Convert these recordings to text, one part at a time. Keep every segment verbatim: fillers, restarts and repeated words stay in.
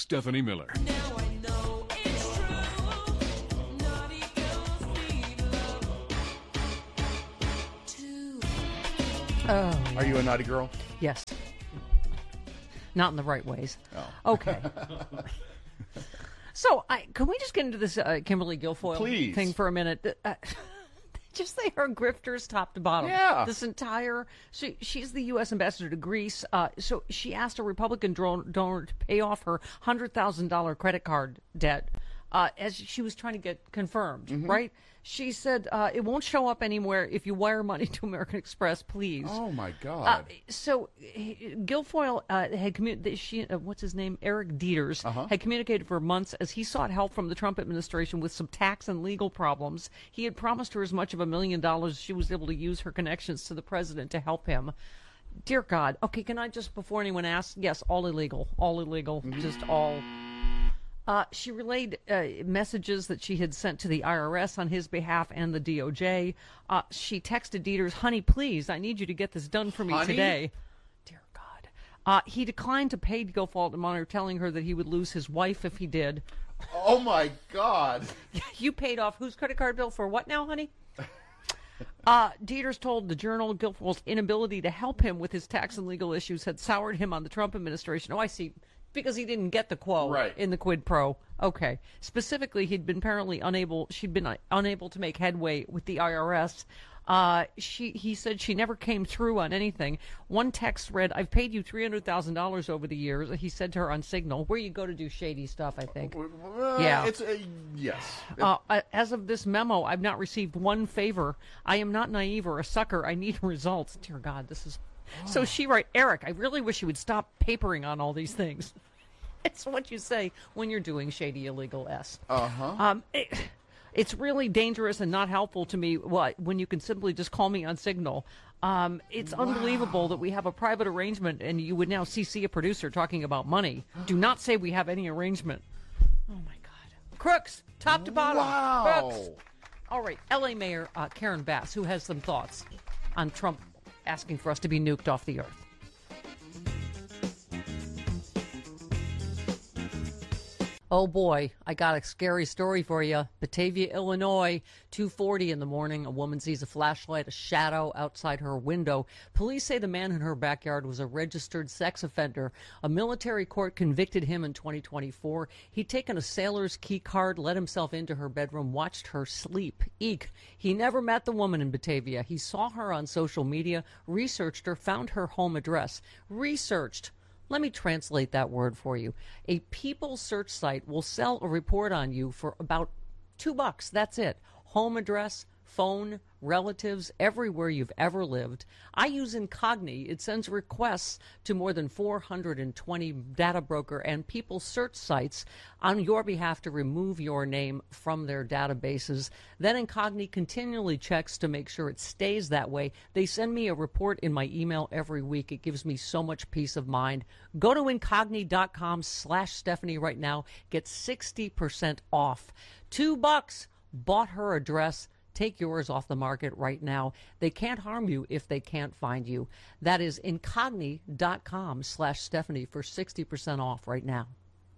Stephanie Miller. Now I know it's true. Naughty girls need love too. Oh, Are you a naughty girl? yes. Not in the right ways. Oh. Okay. So, I, can we just get into this uh, Kimberly Guilfoyle Please. thing for a minute? Uh, just they are grifters top to bottom. Yeah. This entire, she, she's the U S ambassador to Greece. Uh, so she asked a Republican dro- donor to pay off her one hundred thousand dollars credit card debt uh, as she was trying to get confirmed, Mm-hmm. right? She said, uh, it won't show up anywhere if you wire money to American Express, please. Oh, my Uh, God. so he- Guilfoyle uh, had communicated. She, uh, what's his name? Eric Dieters Uh-huh. had communicated for months as he sought help from the Trump administration with some tax and legal problems. He had promised her as much of a million dollars. She was able to use her connections to the president to help him. Dear God. Okay, can I just, before anyone asks, yes, all illegal, all illegal, just all. Uh, she relayed uh, messages that she had sent to the I R S on his behalf and the D O J. Uh, she texted Dieters, honey, please, I need you to get this done for me Honey? today. Dear God. Uh, he declined to pay Guilfoyle to monitor, telling her that he would lose his wife if he did. Oh, my God. You paid off whose credit card bill for what now, honey? Uh, Dieters told the Journal Guilfoyle's inability to help him with his tax and legal issues had soured him on the Trump administration. Oh, I see. Because he didn't get the quo Right. in the quid pro. Okay. Specifically, he'd been apparently unable, she'd been uh, unable to make headway with the I R S. Uh, she, he said she never came through on anything. One text read, I've paid you three hundred thousand dollars over the years, he said to her on Signal, where you go to do shady stuff, I think. Uh, Yeah. It's a, yes. Uh, uh, as of this memo, I've not received one favor. I am not naive or a sucker. I need results. Dear God, this is... So she wrote, Eric, I really wish you would stop papering on all these things. It's what you say when you're doing shady illegal S. Uh-huh. Um, it, it's really dangerous and not helpful to me what, when you can simply just call me on Signal. Um, it's unbelievable that we have a private arrangement and you would now C C a producer talking about money. Do not say we have any arrangement. Oh, my God. Crooks, top to bottom. Wow. Crooks. All right, L A Mayor uh, Karen Bass, who has some thoughts on Trump asking for us to be nuked off the earth. Oh boy, I got a scary story for you. Batavia, Illinois, two forty in the morning. A woman sees a flashlight, a shadow outside her window. Police say the man in her backyard was a registered sex offender. A military court convicted him in twenty twenty-four. He'd taken a sailor's key card, let himself into her bedroom, watched her sleep. Eek. He never met the woman in Batavia. He saw her on social media, researched her, found her home address. Researched. Let me translate that word for you. A People search site will sell a report on you for about two bucks. That's it. Home address, phone, relatives, everywhere you've ever lived. I use Incogni. It sends requests to more than four hundred twenty data broker and People search sites on your behalf to remove your name from their databases. Then Incogni continually checks to make sure it stays that way. They send me a report in my email every week. It gives me so much peace of mind. Go to incogni.com slash Stephanie right now. Get sixty percent off. Two bucks. Bought her address. Take yours off the market right now. They can't harm you if they can't find you. That is incogni.com slash Stephanie for sixty percent off right now.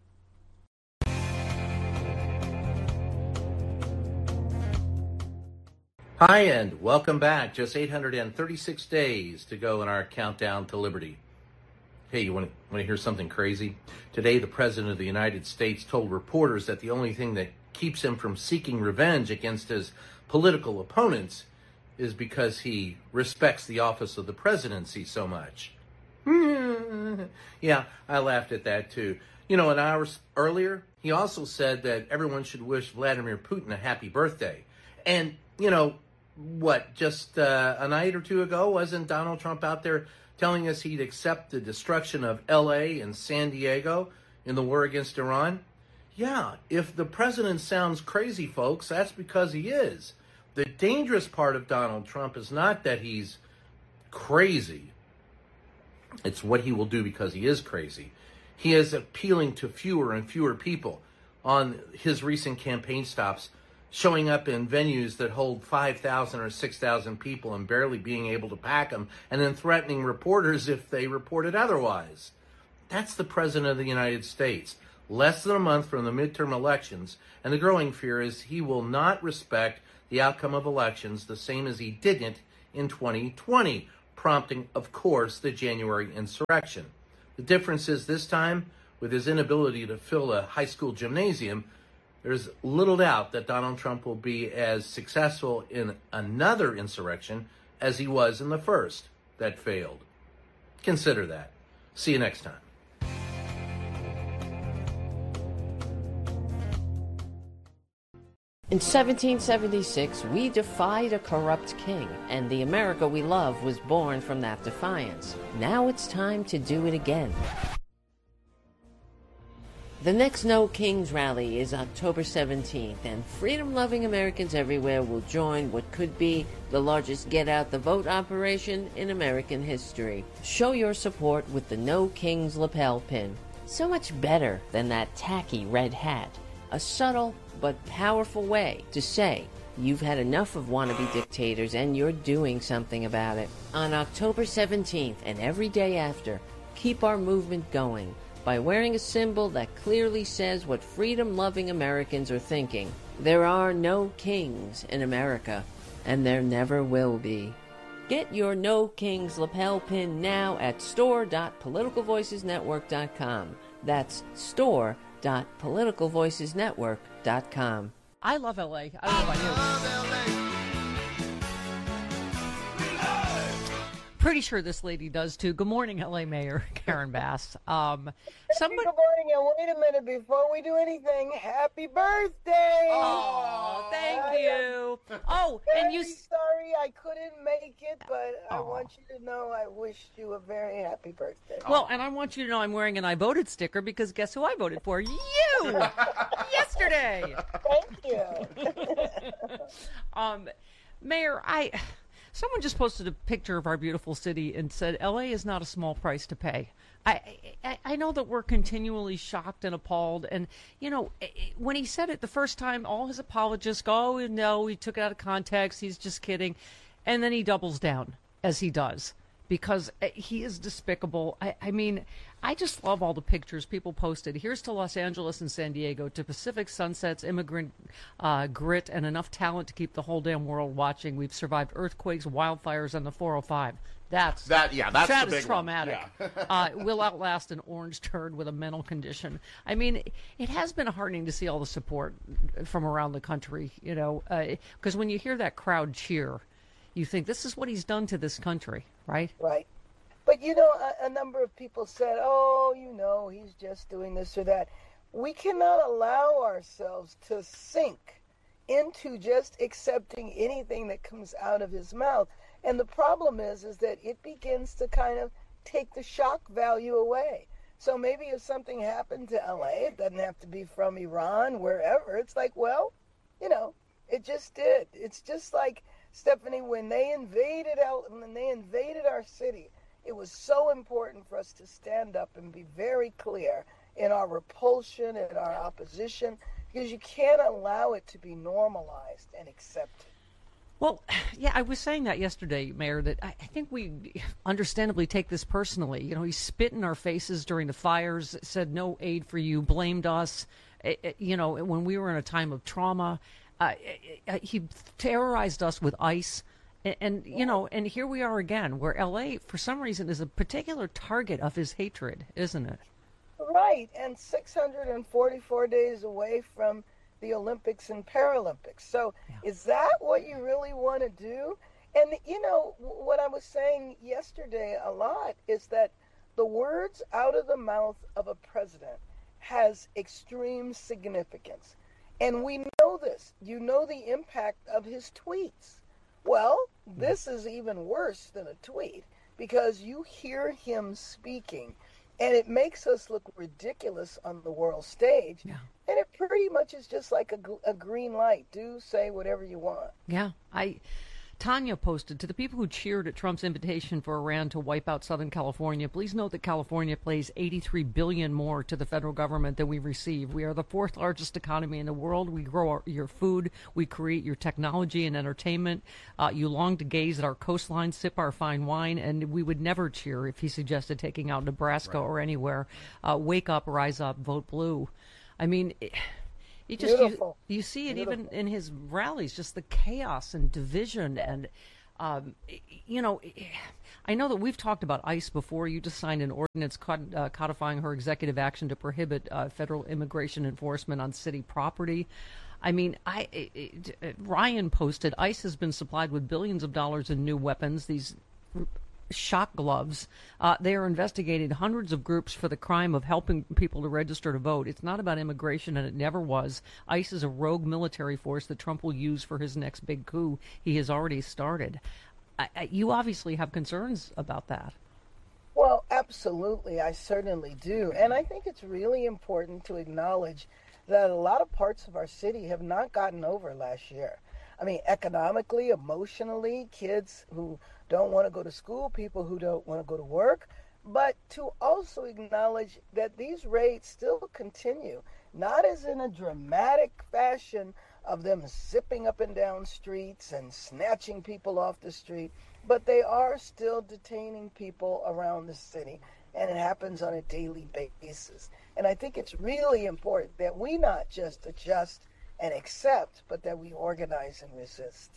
Hi, and welcome back. Just eight hundred thirty-six days to go in our countdown to liberty. Hey, you want to, want to hear something crazy? Today, the President of the United States told reporters that the only thing that keeps him from seeking revenge against his political opponents is because he respects the office of the presidency so much. Yeah, I laughed at that too. You know, an hour earlier, he also said that everyone should wish Vladimir Putin a happy birthday. And, you know, what, just uh, a night or two ago, wasn't Donald Trump out there telling us he'd accept the destruction of L A and San Diego in the war against Iran? Yeah, if the president sounds crazy, folks, that's because he is. The dangerous part of Donald Trump is not that he's crazy. It's what he will do because he is crazy. He is appealing to fewer and fewer people on his recent campaign stops, showing up in venues that hold five thousand or six thousand people and barely being able to pack them, and then threatening reporters if they reported otherwise. That's the President of the United States. less than a month from the midterm elections, and the growing fear is he will not respect the outcome of elections the same as he didn't in twenty twenty, prompting, of course, the January insurrection. The difference is this time, with his inability to fill a high school gymnasium, there's little doubt that Donald Trump will be as successful in another insurrection as he was in the first that failed. Consider that. See you next time. In seventeen seventy-six, we defied a corrupt king, and the America we love was born from that defiance. Now it's time to do it again. The next No Kings rally is October seventeenth, and freedom-loving Americans everywhere will join what could be the largest get-out-the-vote operation in American history. Show your support with the No Kings lapel pin. So much better than that tacky red hat. A subtle but powerful way to say you've had enough of wannabe dictators and you're doing something about it. On October seventeenth and every day after, keep our movement going by wearing a symbol that clearly says what freedom-loving Americans are thinking. There are no kings in America, and there never will be. Get your No Kings lapel pin now at store dot political voices network dot com. That's store dot political voices network dot com. I love L A. I don't know about you. Pretty sure this lady does too. Good morning, L A Mayor Karen Bass. Um, somebody. Good morning, and wait a minute before we do anything. Happy birthday! Oh, thank I you. Oh, am and you. very sorry I couldn't make it, but I Aw. want you to know I wished you a very happy birthday. Well, and I want you to know I'm wearing an I voted sticker because guess who I voted for? You! Yesterday! Thank you. Um, Mayor, I. Someone just posted a picture of our beautiful city and said L A is not a small price to pay. I, I I know that we're continually shocked and appalled, and you know when he said it the first time, all his apologists go, "Oh no, he took it out of context. He's just kidding," and then he doubles down as he does because he is despicable. I, I mean, I just love all the pictures people posted. Here's to Los Angeles and San Diego, to Pacific sunsets, immigrant uh, grit, and enough talent to keep the whole damn world watching. We've survived earthquakes, wildfires, and the four oh five. That's That yeah, that's that the is big one. traumatic. Yeah. uh, will outlast an orange turd with a mental condition. I mean, it has been heartening to see all the support from around the country. You know, because when you hear that crowd cheer, you think this is what he's done to this country, right? Right. But, you know, a, a number of people said, oh, you know, he's just doing this or that. We cannot allow ourselves to sink into just accepting anything that comes out of his mouth. And the problem is, is that it begins to kind of take the shock value away. So maybe if something happened to L A, it doesn't have to be from Iran, wherever. It's like, well, you know, it just did. It's just like, Stephanie, when they invaded El- when they invaded our city, it was so important for us to stand up and be very clear in our repulsion and our opposition, because you can't allow it to be normalized and accepted. Well, yeah, I was saying that yesterday, Mayor, that I, I think we understandably take this personally. You know, he spit in our faces during the fires, said no aid for you, blamed us. It, it, you know, when we were in a time of trauma, uh, it, it, he terrorized us with ICE. And, and you know, and here we are again, where L A, for some reason, is a particular target of his hatred, isn't it? Right, and six hundred forty-four days away from the Olympics and Paralympics. So Yeah. is that what you really want to do? And, you know, w- what I was saying yesterday a lot is that the words out of the mouth of a president has extreme significance. And we know this. You know the impact of his tweets. Well, this is even worse than a tweet, because you hear him speaking and it makes us look ridiculous on the world stage. Yeah. And it pretty much is just like a, gl- a green light. Do say whatever you want. Yeah, I Tanya posted, to the people who cheered at Trump's invitation for Iran to wipe out Southern California, please note that California pays eighty-three billion dollars more to the federal government than we receive. We are the fourth largest economy in the world. We grow our, your food. We create your technology and entertainment. Uh, you long to gaze at our coastline, sip our fine wine, and we would never cheer if he suggested taking out Nebraska or anywhere. Uh, wake up, rise up, vote blue. I mean... It, You just you, Beautiful. you see it Beautiful. even in his rallies, just the chaos and division, and um, you know, I know that we've talked about ICE before. You just signed an ordinance cod- uh, codifying her executive action to prohibit uh, federal immigration enforcement on city property. I mean, I it, it, Ryan posted, ICE has been supplied with billions of dollars in new weapons. These shock gloves. Uh, they are investigating hundreds of groups for the crime of helping people to register to vote. It's not about immigration, and it never was. ICE is a rogue military force that Trump will use for his next big coup. He has already started. I, I, you obviously have concerns about that. Well, absolutely. I certainly do. And I think it's really important to acknowledge that a lot of parts of our city have not gotten over last year. I mean, economically, emotionally, kids who don't want to go to school, people who don't want to go to work, but to also acknowledge that these raids still continue, not as in a dramatic fashion of them zipping up and down streets and snatching people off the street, but they are still detaining people around the city, and it happens on a daily basis. And I think it's really important that we not just adjust and accept, but that we organize and resist.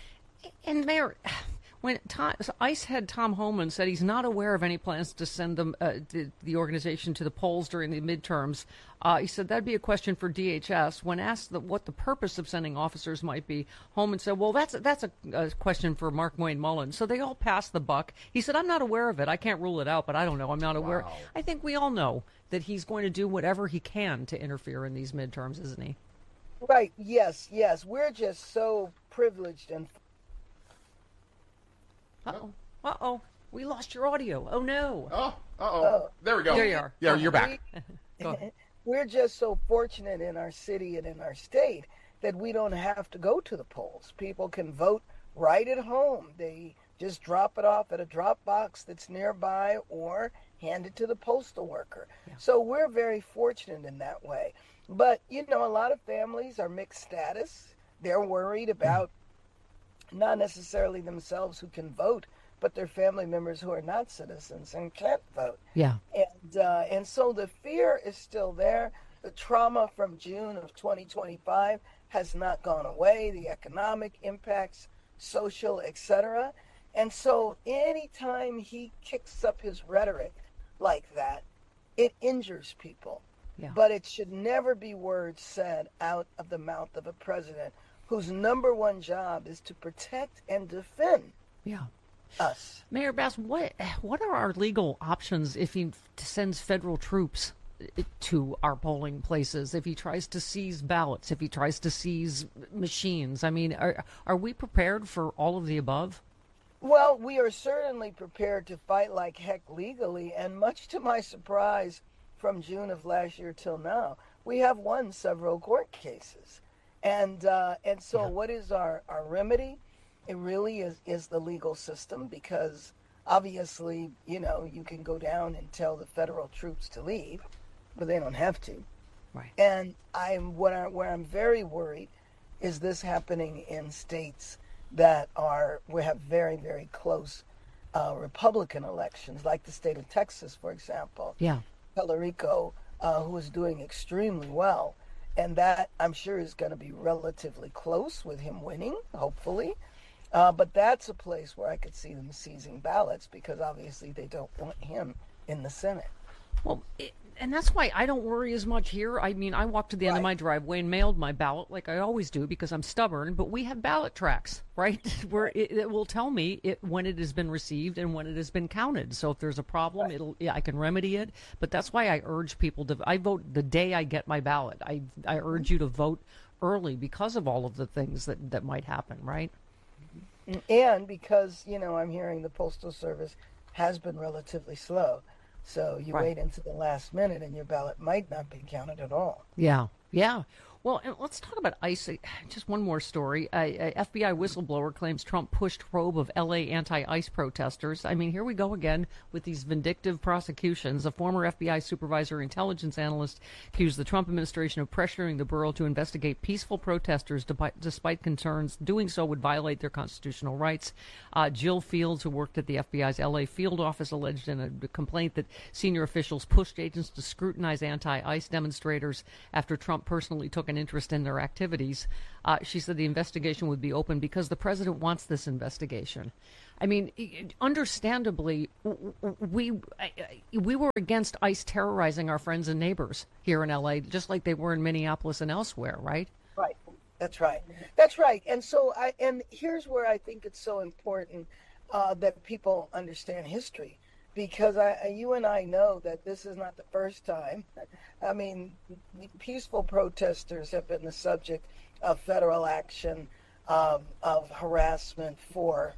And Mayor, when Tom, so ICE head Tom Homan said he's not aware of any plans to send them uh, the, the organization to the polls during the midterms, uh, he said that'd be a question for D H S. When asked the, what the purpose of sending officers might be, Homan said, "Well, that's that's a, a question for Mark Wayne Mullen." So they all passed the buck. He said, "I'm not aware of it. I can't rule it out, but I don't know. I'm not aware." Wow. I think we all know that he's going to do whatever he can to interfere in these midterms, isn't he? Right. Yes. Yes. We're just so privileged and. Uh-oh. Uh-oh. We lost your audio. Oh, no. Oh, uh-oh. There we go. There you are. Yeah, you're back. Go ahead. We're just so fortunate in our city and in our state that we don't have to go to the polls. People can vote right at home. They just drop it off at a drop box that's nearby or hand it to the postal worker. Yeah. So we're very fortunate in that way. But, you know, a lot of families are mixed status. They're worried about not necessarily themselves who can vote, but their family members who are not citizens and can't vote. Yeah. And uh, and so the fear is still there. The trauma from June of twenty twenty-five has not gone away. The economic impacts, social, et cetera. And so anytime he kicks up his rhetoric like that, it injures people. Yeah. But it should never be words said out of the mouth of a president whose number one job is to protect and defend Yeah. us. Mayor Bass, what what are our legal options if he sends federal troops to our polling places, if he tries to seize ballots, if he tries to seize machines? I mean, are are we prepared for all of the above? Well, we are certainly prepared to fight like heck legally, and much to my surprise, from June of last year till now, we have won several court cases. And uh, and so Yeah. what is our, our remedy? It really is, is the legal system, because obviously, you know, you can go down and tell the federal troops to leave, but they don't have to. Right. And I'm what I, where I'm very worried is this happening in states that are we have very, very close uh, Republican elections, like the state of Texas, for example. Yeah. Pelerico, uh, who is doing extremely well. And that, I'm sure, is going to be relatively close with him winning, hopefully. Uh, but that's a place where I could see them seizing ballots, because obviously they don't want him in the Senate. Well, it, and that's why I don't worry as much here. I mean, I walked to the end of Right. my driveway and mailed my ballot like I always do because I'm stubborn, but we have ballot tracks, right? Where it, it will tell me it, when it has been received and when it has been counted. So if there's a problem, Right. it'll yeah, I can remedy it. But that's why I urge people to, I vote the day I get my ballot. I, I urge you to vote early because of all of the things that, that might happen, right? And because, you know, I'm hearing the Postal Service has been relatively slow. So you Right. wait into the last minute and your ballot might not be counted at all. Yeah, yeah. Well, and let's talk about ICE. Just one more story. A, a F B I whistleblower claims Trump pushed probe of L A anti-ICE protesters. I mean, here we go again with these vindictive prosecutions. A former F B I supervisor intelligence analyst accused the Trump administration of pressuring the borough to investigate peaceful protesters despite, despite concerns doing so would violate their constitutional rights. Uh, Jill Fields, who worked at the F B I's L A field office, alleged in a complaint that senior officials pushed agents to scrutinize anti-ICE demonstrators after Trump personally took an interest in their activities. Uh, she said the investigation would be open because the president wants this investigation. I mean, understandably, we we were against ICE terrorizing our friends and neighbors here in L A, just like they were in Minneapolis and elsewhere, right? Right. That's right. That's right. And so, I and here's where I think it's so important uh, that people understand history. Because I, you and I know that this is not the first time. I mean, peaceful protesters have been the subject of federal action, um, of harassment for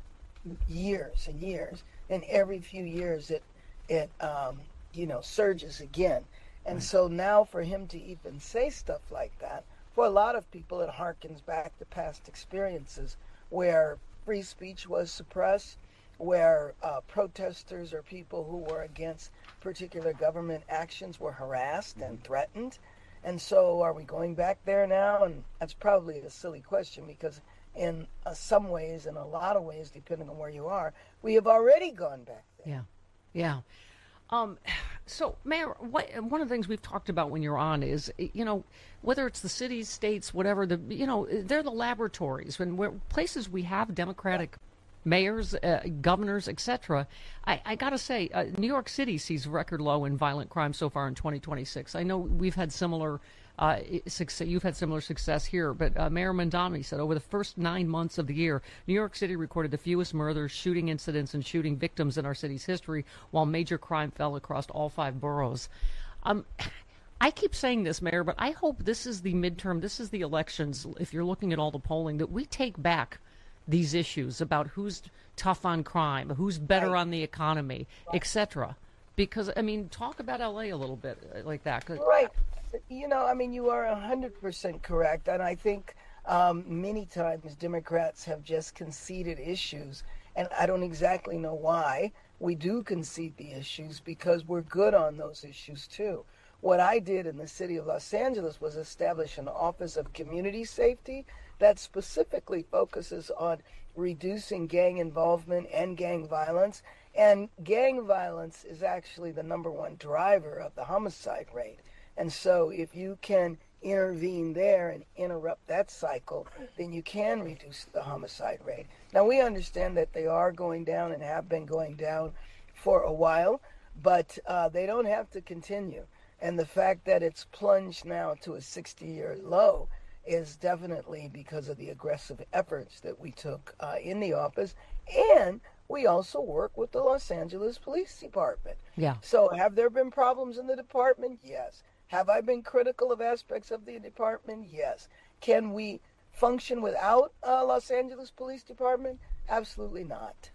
years and years. And every few years it, it um, you know, surges again. And so now for him to even say stuff like that, for a lot of people, it harkens back to past experiences where free speech was suppressed, where uh, protesters or people who were against particular government actions were harassed and threatened. And so are we going back there now? And that's probably a silly question because in uh, some ways, in a lot of ways, depending on where you are, we have already gone back there. Yeah, yeah. Um, so, Mayor, what, one of the things we've talked about when you're on is, you know, whether it's the cities, states, whatever, the you know, they're the laboratories. When we're places we have Democratic mayors, uh, governors, et cetera. I, I got to say, uh, New York City sees record low in violent crime so far in twenty twenty-six. I know we've had similar uh, success. You've had similar success here, but uh, Mayor Mamdani said over the first nine months of the year, New York City recorded the fewest murders, shooting incidents, and shooting victims in our city's history, while major crime fell across all five boroughs. Um, I keep saying this, Mayor, but I hope this is the midterm, this is the elections, if you're looking at all the polling, that we take back these issues about who's tough on crime, who's better Right. on the economy, right. et cetera. Because, I mean, talk about L A a little bit like that. 'Cause Right. You know, I mean, you are one hundred percent correct. And I think um, many times Democrats have just conceded issues. And I don't exactly know why we do concede the issues because we're good on those issues, too. What I did in the city of Los Angeles was establish an Office of Community Safety that specifically focuses on reducing gang involvement and gang violence. And gang violence is actually the number one driver of the homicide rate. And so if you can intervene there and interrupt that cycle, then you can reduce the homicide rate. Now, we understand that they are going down and have been going down for a while, but uh, they don't have to continue. And the fact that it's plunged now to a sixty-year low is definitely because of the aggressive efforts that we took uh, in the office. And we also work with the Los Angeles Police Department. Yeah. So have there been problems in the department? Yes. Have I been critical of aspects of the department? Yes. Can we function without uh, Los Angeles Police Department? Absolutely not.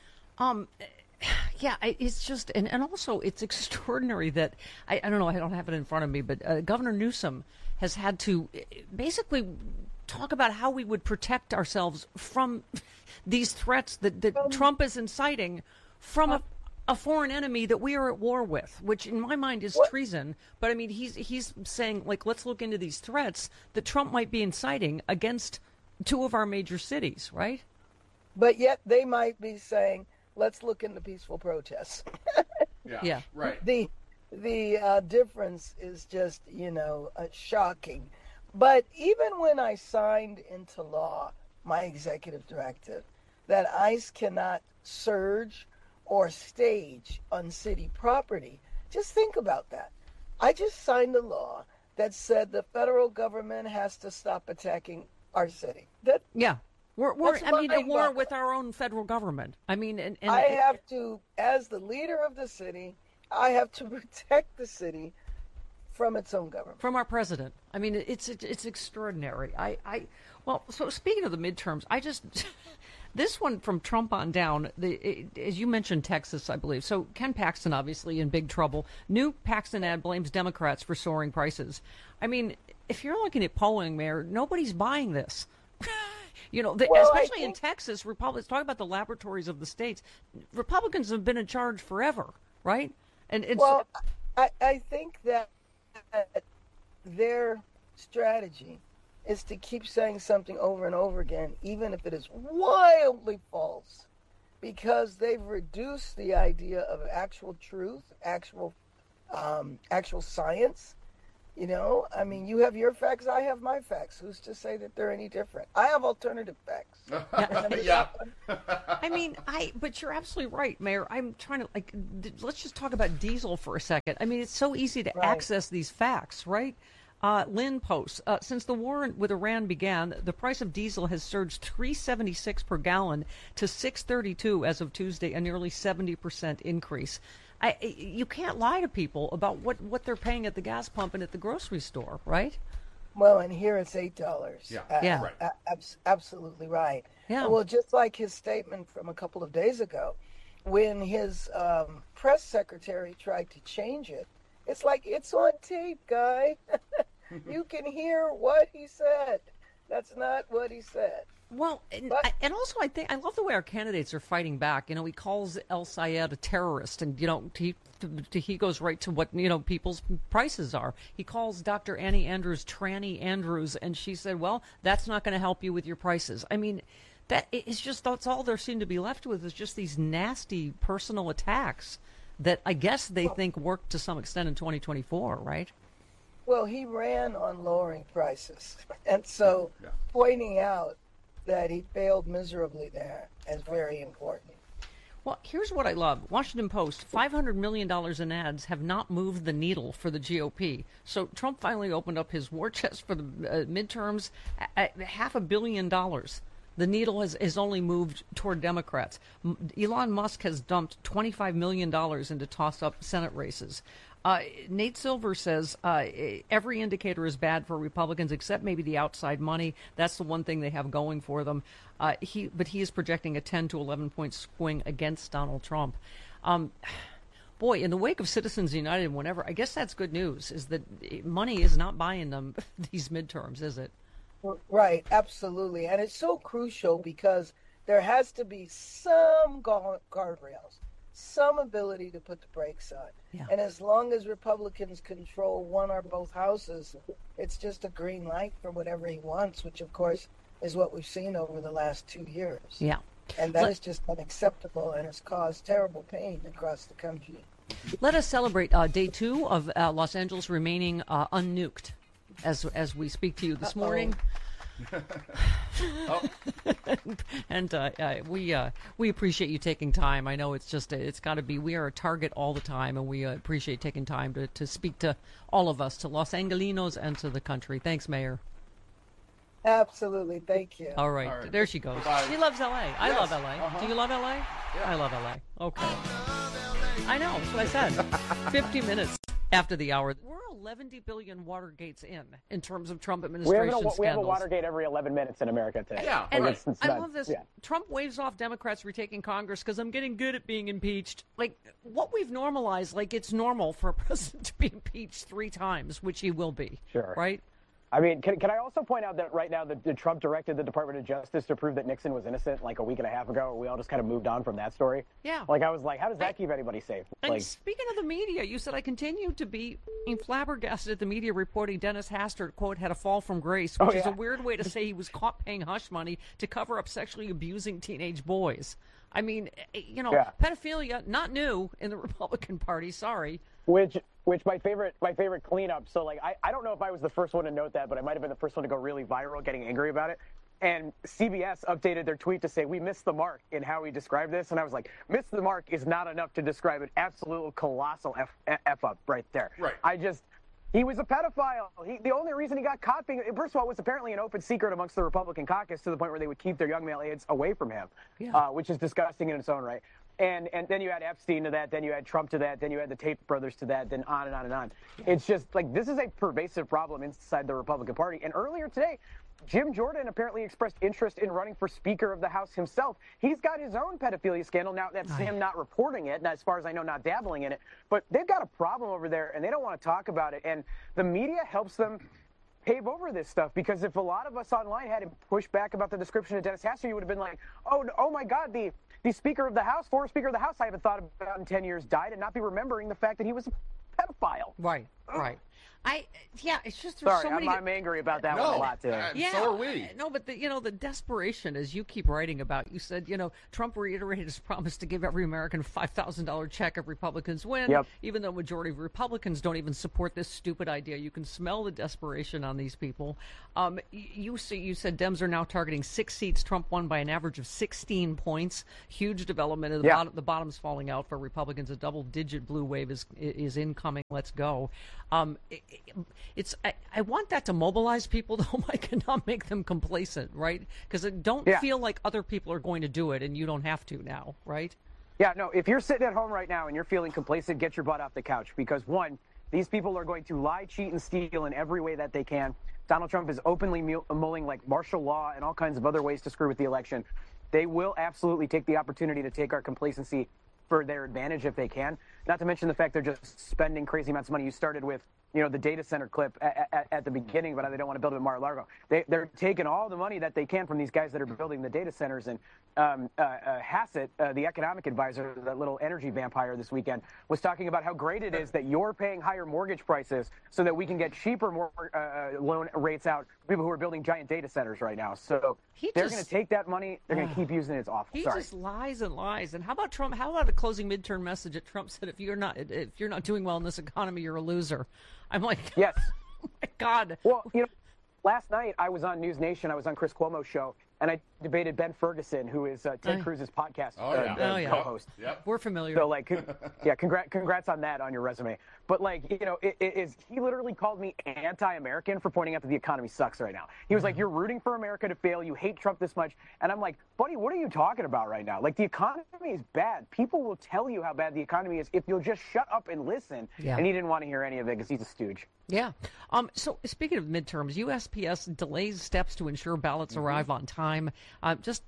Um, yeah, I- it's just, and, and also it's extraordinary that, I, I don't know, I don't have it in front of me, but uh, Governor Newsom has had to uh, basically talk about how we would protect ourselves from these threats that, that Trump is inciting from a, a foreign enemy that we are at war with, which in my mind is What? treason. But I mean, he's he's saying, like, let's look into these threats that Trump might be inciting against two of our major cities, right? But yet they might be saying, let's look into peaceful protests. Yeah. Yeah. Right. the the uh, difference is just, you know, uh, shocking. But even when I signed into law my executive directive that ICE cannot surge or stage on city property, just think about that. I just signed a law that said the federal government has to stop attacking our city. That Yeah. We're, we're That's I mean, at mind war boggling. with our own federal government. I mean, and, and I have to, as the leader of the city, I have to protect the city from its own government. from our president. I mean, it's it's, it's extraordinary. I, I well, so speaking of the midterms, I just This one from Trump on down, the, it, as you mentioned, Texas, I believe. So Ken Paxton, obviously, in big trouble. New Paxton ad blames Democrats for soaring prices. I mean, if you're looking at polling, Mayor, nobody's buying this. You know, the, Well, I especially in think- Texas, Republicans, talk about the laboratories of the states. Republicans have been in charge forever, right? And it's, Well, I, I think that their strategy is to keep saying something over and over again, even if it is wildly false, because they've reduced the idea of actual truth, actual, um, actual science. You know, I mean, you have your facts, I have my facts. Who's to say that they're any different? I have alternative facts. Yeah. I mean, I. But you're absolutely right, Mayor. I'm trying to like. D- let's just talk about diesel for a second. I mean, it's so easy to Right. access these facts, right? Uh, Lynn posts, uh, since the war with Iran began, the price of diesel has surged three seventy-six per gallon to six thirty-two as of Tuesday, a nearly seventy percent increase. I, you can't lie to people about what, what they're paying at the gas pump and at the grocery store, right? Well, and here it's eight dollars. Yeah. Uh, Yeah. Right. a- abs- absolutely right. Yeah. Well, just like his statement from a couple of days ago, when his um, press secretary tried to change it, it's like it's on tape, guy. You can hear what he said. That's not what he said. Well, and, But- I- and also I think I love the way our candidates are fighting back. You know, he calls El Sayed a terrorist, and you know he he goes right to what you know people's prices are. He calls Doctor Annie Andrews Tranny Andrews, and she said, "Well, that's not going to help you with your prices." I mean, that it's just that's all there seem to be left with is just these nasty personal attacks that I guess they think worked to some extent in twenty twenty-four, right? Well, he ran on lowering prices. And so Yeah. pointing out that he failed miserably there is very important. Well, here's what I love. Washington Post, five hundred million dollars in ads have not moved the needle for the G O P. So Trump finally opened up his war chest for the uh, midterms at half a billion dollars. The needle has, has only moved toward Democrats. M- Elon Musk has dumped twenty-five million dollars into toss-up Senate races. Uh, Nate Silver says uh, every indicator is bad for Republicans except maybe the outside money. That's the one thing they have going for them. Uh, he, but he is projecting a ten to eleven point swing against Donald Trump. Um, boy, in the wake of Citizens United and whatever, I guess that's good news, is that money is not buying them these midterms, is it? Right, absolutely. And it's so crucial because there has to be some gu- guardrails, some ability to put the brakes on. Yeah. And as long as Republicans control one or both houses, it's just a green light for whatever he wants, which, of course, is what we've seen over the last two years. Yeah. And that Let- is just unacceptable and has caused terrible pain across the country. Let us celebrate uh, day two of uh, Los Angeles remaining uh, unnuked as as we speak to you this morning. And uh, uh, we uh, we appreciate you taking time. I know it's just it's got to be we are a target all the time, and we uh, appreciate taking time to, to speak to all of us, to Los Angelinos and to the country. Thanks, Mayor. Absolutely. Thank you. All right, All right. there she goes. Bye. She loves L A. I Yes. love L A. Uh-huh. Do you love L A? I love L A. Okay. I know. That's what I said. fifty minutes after the hour. We're eleven billion Watergates in, in terms of Trump We have, administration a, we have a scandals. Watergate every eleven minutes in America today. Yeah, And right. It's- it's I nuts. love this. Yeah. Trump waves off Democrats retaking Congress because I'm getting good at being impeached. Like, what we've normalized, like it's normal for a president to be impeached three times, which he will be. Sure. Right? I mean, can, can I also point out that right now that that Trump directed the Department of Justice to prove that Nixon was innocent like a week and a half ago? We all just kind of moved on from that story. Yeah. Like, I was like, how does that Right. keep anybody safe? And Like, speaking of the media, you said I continue to be flabbergasted at the media reporting Dennis Hastert, quote, had a fall from grace, which Oh, is a yeah. weird way to say he was caught paying hush money to cover up sexually abusing teenage boys. I mean, eh, you know, Yeah. pedophilia, not new in the Republican Party, sorry. which which my favorite my favorite cleanup. So like I, I don't know if I was the first one to note that, but I might have been the first one to go really viral, getting angry about it. And C B S updated their tweet to say we missed the mark in how we describe this, and I was like, "Miss the mark" is not enough to describe an absolute colossal f, f up right there. Right. I just he was a pedophile. He, the only reason he got caught being first of all it was apparently an open secret amongst the Republican caucus to the point where they would keep their young male aides away from him, Yeah. uh, which is disgusting in its own right. And and then you add Epstein to that, then you add Trump to that, then you add the Tate brothers to that, then on and on and on. It's just like this is a pervasive problem inside the Republican Party. And earlier today, Jim Jordan apparently expressed interest in running for Speaker of the House himself. He's got his own pedophilia scandal. Now, that's him not reporting it, and as far as I know, not dabbling in it. But they've got a problem over there, and they don't want to talk about it. And the media helps them pave over this stuff, because if a lot of us online had pushed back about the description of Dennis Hastert, you would have been like, oh, oh my God, the, the Speaker of the House, former Speaker of the House I haven't thought about in ten years died, and not be remembering the fact that he was a pedophile. Right, right. I yeah, it's just there's Sorry, so many. I'm, I'm angry about that No, one a lot today. and Yeah, so are we. no, but the, you know the desperation, as you keep writing about. You said, you know, Trump reiterated his promise to give every American a five thousand dollar check if Republicans win. Yep. Even though majority of Republicans don't even support this stupid idea, you can smell the desperation on these people. Um, y- you see, you said Dems are now targeting six seats. Trump won by an average of sixteen points. Huge development. The, Yeah. bottom, the bottom's falling out for Republicans. A double-digit blue wave is is incoming. Let's go. Um, it, it- it's I, I want that to mobilize people, though, Mike, and not make them complacent, right? Because don't Yeah. feel like other people are going to do it and you don't have to now, right? Yeah, no, if you're sitting at home right now and you're feeling complacent, get your butt off the couch, because, one, these people are going to lie, cheat, and steal in every way that they can. Donald Trump is openly mul- mulling like martial law and all kinds of other ways to screw with the election. They will absolutely take the opportunity to take our complacency for their advantage if they can. Not to mention the fact they're just spending crazy amounts of money. You started with, you know, the data center clip at, at, at the beginning, but they don't want to build it at Mar-a-Lago. They, they're taking all the money that they can from these guys that are building the data centers. And um, uh, uh, Hassett, uh, the economic advisor, that little energy vampire this weekend, was talking about how great it is that you're paying higher mortgage prices so that we can get cheaper more uh, loan rates out for people who are building giant data centers right now. So He they're just- going to take that money. They're going to keep using it. It's awful. He Sorry. just lies and lies. And how about Trump? How about a closing midterm message that Trump said, if you're not if you're not doing well in this economy, you're a loser. I'm like, Yes. oh my God. Well, you know, last night I was on News Nation. I was on Chris Cuomo's show, and I debated Ben Ferguson, who is uh, Ted Oh. Cruz's podcast Oh, uh, yeah. uh, Oh, yeah. co-host. Yep. We're familiar. So, like, con- yeah, congrats, congrats on that on your resume. But, like, you know, it, it is he literally called me anti-American for pointing out that the economy sucks right now. He was like, "You're rooting for America to fail. You hate Trump this much." And I'm like, "Buddy, what are you talking about right now? Like, the economy is bad. People will tell you how bad the economy is if you'll just shut up and listen." Yeah. And he didn't want to hear any of it because he's a stooge. Yeah. Um, so speaking of midterms, U S P S delays steps to ensure ballots arrive on time. Uh, just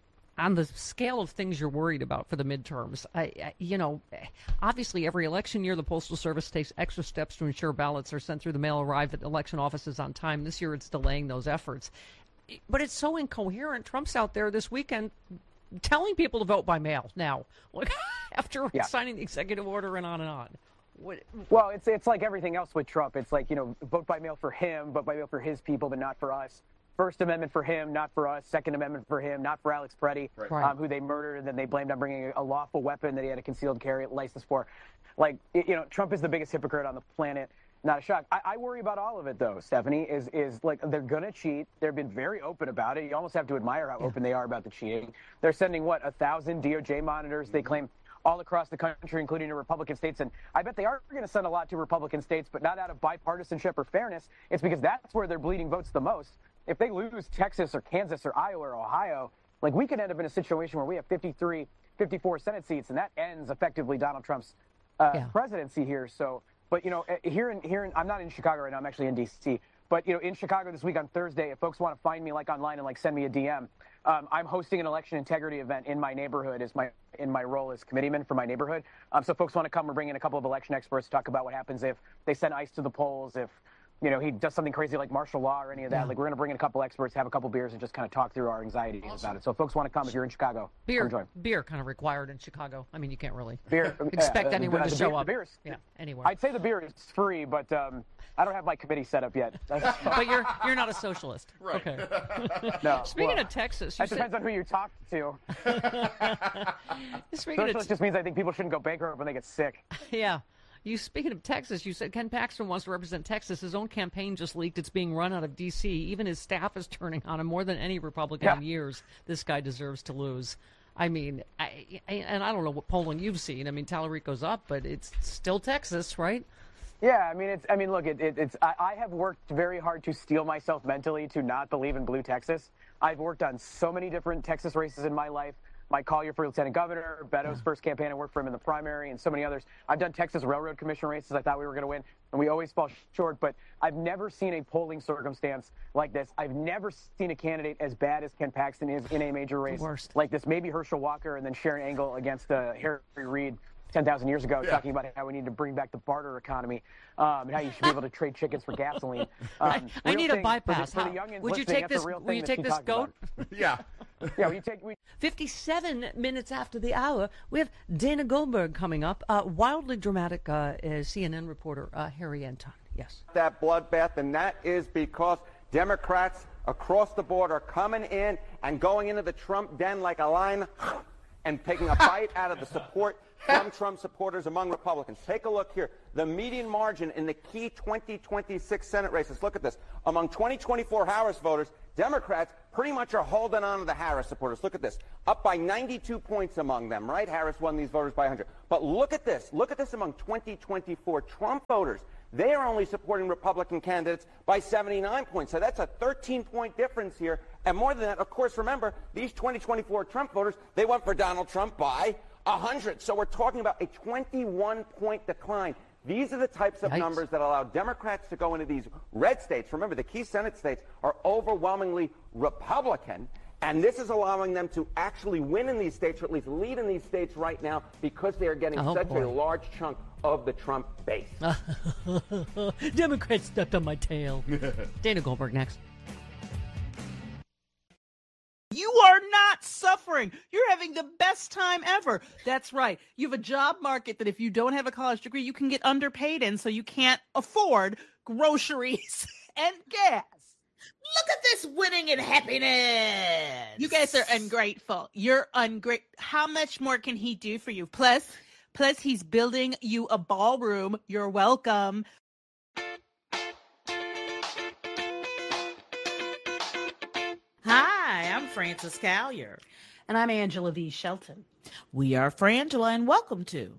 on the scale of things you're worried about for the midterms, I, I, you know, obviously every election year the Postal Service takes extra steps to ensure ballots are sent through the mail, arrive at election offices on time. This year it's delaying those efforts. But it's so incoherent. Trump's out there this weekend telling people to vote by mail now, like after Yeah. signing the executive order and on and on. What, Well, it's it's like everything else with Trump. It's like, you know, vote by mail for him, vote by mail for his people, but not for us. First Amendment for him, not for us. Second Amendment for him, not for Alex Preddy, Right. um, who they murdered and then they blamed on bringing a lawful weapon that he had a concealed carry license for. Like, you know, Trump is the biggest hypocrite on the planet. Not a shock. I, I worry about all of it, though, Stephanie, is, is like they're going to cheat. They've been very open about it. You almost have to admire how open they are about the cheating. They're sending, what, a thousand D O J monitors, they claim, all across the country, including to Republican states. And I bet they are going to send a lot to Republican states, but not out of bipartisanship or fairness. It's because that's where they're bleeding votes the most. If they lose Texas or Kansas or Iowa or Ohio, like we could end up in a situation where we have fifty-three, fifty-four Senate seats, and that ends effectively Donald Trump's uh, Yeah. presidency here. So, but you know, eh, here in here in, I'm not in Chicago right now. I'm actually in D C. But you know, in Chicago this week on Thursday, if folks want to find me like online and like send me a D M, um, I'm hosting an election integrity event in my neighborhood as my in my role as committeeman for my neighborhood. Um, so folks want to come, we're bringing a couple of election experts to talk about what happens if they send ICE to the polls, if you know he does something crazy like martial law or any of that. Yeah. Like we're going to bring in a couple experts, have a couple beers, and just kind of talk through our anxieties about it. So if folks want to come, if you're in Chicago, beer, come join. beer kind of required in Chicago. I mean, you can't really Beer, expect uh, anyone uh, to the show beer- up. The beer's, Yeah, anywhere. I'd say the beer is free, but um, I don't have my committee set up yet. But you're you're not a socialist. Right. Okay. No. Speaking well, of Texas, you that depends said, on who you talk to. speaking of Socialist just means I think people shouldn't go bankrupt when they get sick. yeah, you speaking of Texas, you said Ken Paxton wants to represent Texas. His own campaign just leaked it's being run out of D C. Even his staff is turning on him more than any Republican in Yeah. years. This guy deserves to lose. I mean, I, I, and I don't know what polling you've seen. I mean, Tallarico's up, but it's still Texas, right? Yeah, I mean, it's. I mean, look, it, it, it's. I, I have worked very hard to steel myself mentally to not believe in blue Texas. I've worked on so many different Texas races in my life. Mike Collier for lieutenant governor, Beto's first campaign. I worked for him in the primary, and so many others. I've done Texas Railroad Commission races. I thought we were going to win, and we always fall short. But I've never seen a polling circumstance like this. I've never seen a candidate as bad as Ken Paxton is in a major race like this. Maybe Herschel Walker and then Sharon Angle against uh, Harry Reid ten thousand years ago, yeah. talking about how we need to bring back the barter economy um, and how you should be able to trade chickens for gasoline. Um, I, I need thing, a bypass. For the, for the youngins would you listening, take this? will you take this goat? Yeah. Yeah, we take. We... fifty-seven minutes after the hour, we have Dana Goldberg coming up. Uh, wildly dramatic uh, is C N N reporter uh, Harry Anton. Yes. That bloodbath, and that is because Democrats across the board are coming in and going into the Trump den like a lion and taking a bite out of the support from Trump supporters among Republicans. Take a look here. The median margin in the key twenty twenty-six Senate races, look at this. Among twenty twenty-four Harris voters, Democrats pretty much are holding on to the Harris supporters. Look at this. Up by ninety-two points among them, right? Harris won these voters by one hundred. But look at this. Look at this among twenty twenty-four Trump voters. They are only supporting Republican candidates by seventy-nine points. So that's a thirteen-point difference here. And more than that, of course, remember, these twenty twenty-four Trump voters, they went for Donald Trump by one hundred. So we're talking about a twenty-one point decline. These are the types of Yikes. numbers that allow Democrats to go into these red states. Remember, the key Senate states are overwhelmingly Republican. And this is allowing them to actually win in these states, or at least lead in these states right now, because they are getting Oh, such boy. a large chunk of the Trump base. Democrats stepped on my tail. Dana Goldberg next. You are not suffering. You're having the best time ever. That's right. You have a job market that if you don't have a college degree, you can get underpaid in, so you can't afford groceries and gas. Look at this winning and happiness. You guys are ungrateful. You're ungrateful. How much more can he do for you? Plus, plus he's building you a ballroom. You're welcome. Hi, I'm Frances Callier. And I'm Angela V. Shelton. We are Frangela, and welcome to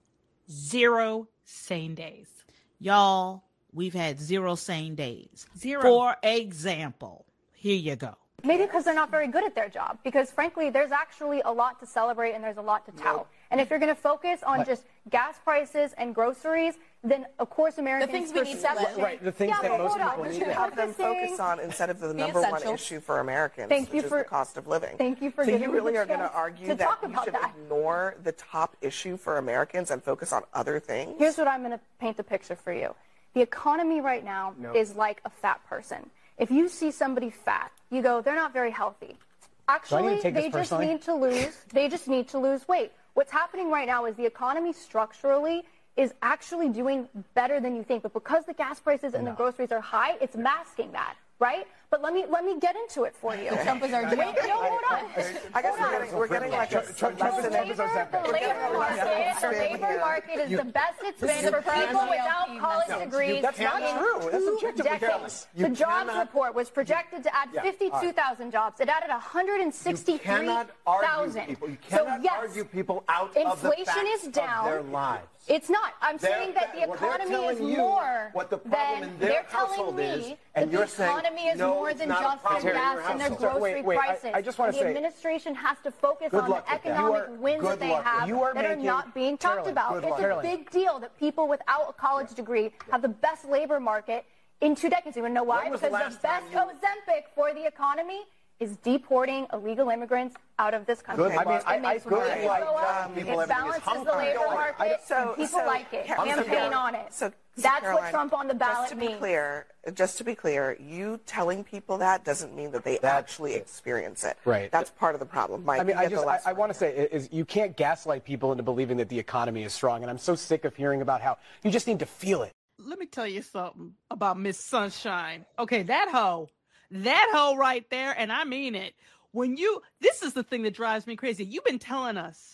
Zero sane days. y'all. We've had zero sane days. Zero. For example, here you go. Maybe because they're not very good at their job. Because frankly, there's actually a lot to celebrate and there's a lot to tout. And if you're going to focus on But- just gas prices and groceries, then of course Americans things we need to perception. live. Right, the things yeah, that but most hold on, people but need you're to have them focusing- focus on instead of the The number one essentials. issue for Americans, Thank you which for- is the cost of living. Thank you for so giving you me really the are going to chance argue to that talk you about should that. ignore the top issue for Americans and focus on other things? Here's what I'm going to paint the picture for you. The economy right now No. is like a fat person. If you see somebody fat, you go, they're not very healthy. Actually, take this they just personally? need to lose. They just need to lose weight. What's happening right now is the economy structurally is actually doing better than you think. But because the gas prices and the groceries are high, it's masking that, right? But let me let me get into it for you. Trump is our Wait, no, hold on. I guess Hold we're on. getting, we're getting like a Trump- Trump- Trump is The an episode labor, setback. the labor market, the labor market is the best it's been for people without college degrees That's not in true. That's two objectively decades. false. The You jobs cannot- report was projected to add Yeah, fifty-two thousand jobs. It added one hundred sixty-three cannot argue thousand. people. You So cannot yes, argue people out of the inflation facts is down. of their lives. It's not. I'm They're- saying that the well, they're economy is telling you more what the problem than in their they're telling household me is, that and the you're saying, economy is no, more it's than not a just problem their in gas your and their household. grocery Wait, wait, I- prices. I just wanna the say- administration has to focus Good on luck the with that. economic You are- wins good that they luck with have that. You are that are making- not being talked Carolyn, about. good It's luck. a Carolyn. big deal that people without a college degree have the best labor market in two decades. You want to know why? When was the Because the last best time you- Ozempic for the economy is deporting illegal immigrants out of this country. Good luck. I mean, It I- I makes good wages luck, go up, um, people it everything is balances the hungry. labor I- market, So- and people so, like it. Car- Campaign so- on it. So, so That's Caroline, what Trump on the ballot just to be means. clear, just to be clear, you telling people that doesn't mean that they actually experience it. Right. That's part of the problem. Mike, I mean, you I get just the I, last I word. want to say is you can't gaslight people into believing that the economy is strong, and I'm so sick of hearing about how you just need to feel it. Let me tell you something about Miss Sunshine. Okay, that hoe, that hoe right there, and I mean it. When you, this is the thing that drives me crazy. You've been telling us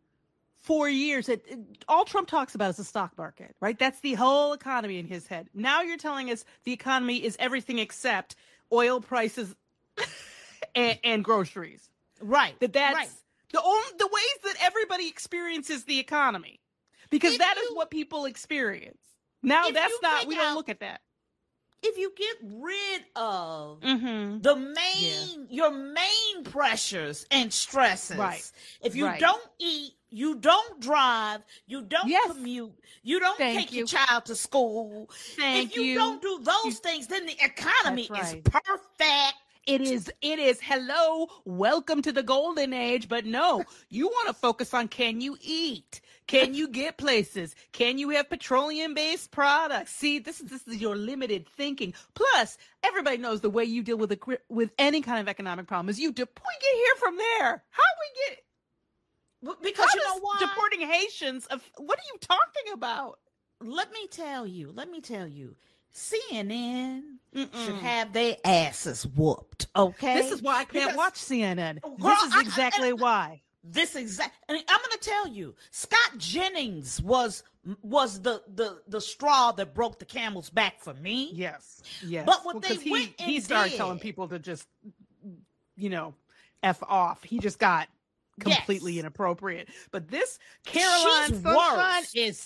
for years that it, all Trump talks about is the stock market, right? That's the whole economy in his head. Now you're telling us the economy is everything except oil prices and, and groceries. Right. That that's right. the only the ways that everybody experiences the economy, because If that is you- what people experience. Now if that's you not. take We don't out- look at that. if you get rid of Mhm. the main, your main pressures and stresses, Right. if you Right. don't eat, you don't drive, you don't Yes. commute, you don't Thank take you. your child to school. Thank if you, you. don't do those things, then the economy That's is right. perfect. It is, it is, hello, welcome to the golden age. But no, you want to focus on, can you eat? Can you get places? Can you have petroleum-based products? See, this is this is your limited thinking. Plus, everybody knows the way you deal with a cri- with any kind of economic problem is you deport. We get here from there. How we get? Because How you know does why? deporting Haitians? Of, what are you talking about? Let me tell you, let me tell you, C N N should Mm-mm. have their asses whooped, okay? This is why I can't Because- watch C N N. Girl, this is I- I- exactly why. This exact, and I'm going to tell you, Scott Jennings was was the the the straw that broke the camel's back for me. Yes, yes. But what Well, they 'cause he went and he started did- telling people to just, you know, f off. He just got completely Yes. inappropriate. But this Caroline She's Sunshine worse. is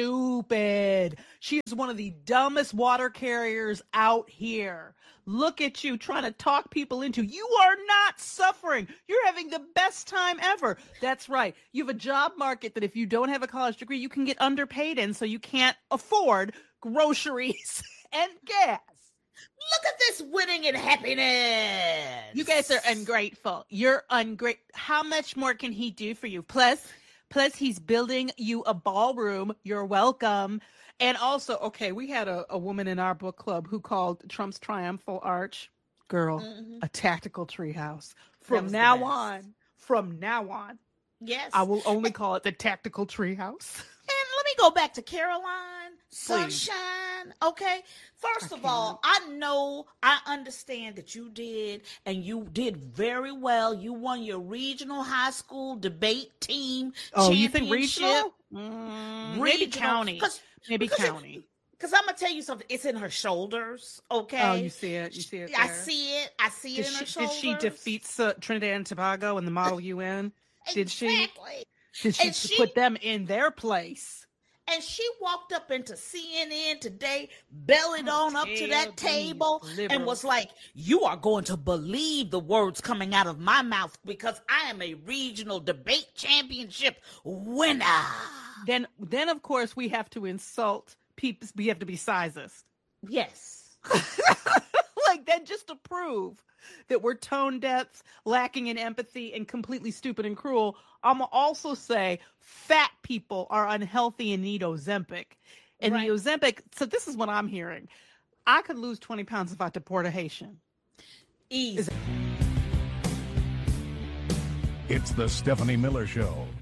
stupid. She is one of the dumbest water carriers out here. Look at you trying to talk people into. You are not suffering. You're having the best time ever. That's right. You have a job market that if you don't have a college degree, you can get underpaid in, so you can't afford groceries and gas. Look at this winning and happiness. You guys are ungrateful. You're ungrat. How much more can he do for you? Plus, plus he's building you a ballroom. You're welcome. And also, okay, we had a, a woman in our book club who called Trump's triumphal arch, girl, Mhm. a tactical treehouse. That From was the now best. on, from now on, Yes. I will only call it the tactical treehouse. And let me go back to Caroline Sunshine. Okay. First of all, I know, I understand that you did, and you did very well. You won your regional high school debate team. Oh, you think championship. regional? Mm, maybe Regional. county. 'Cause- Maybe because it- county. Because I'm gonna tell you something. It's in her shoulders. Okay. Oh, you see it? You see it? I there? see it. I see Did it in her she, did shoulders. she defeat uh, Trinidad and Tobago in the Model U N? Did she? Exactly. Did she, And she- put them in their place? And she walked up into C N N today, bellied on up to that tell these table, and liberals. was like, "You are going to believe the words coming out of my mouth because I am a regional debate championship winner." Then, then of course we have to insult people. We have to be sizist. Yes. Like that, just to prove that we're tone deaf, lacking in empathy, and completely stupid and cruel. I'm gonna also say fat people are unhealthy and need Ozempic. And Right. the Ozempic, so this is what I'm hearing. I could lose twenty pounds if I deport a Haitian. Easy. It's the Stephanie Miller Show.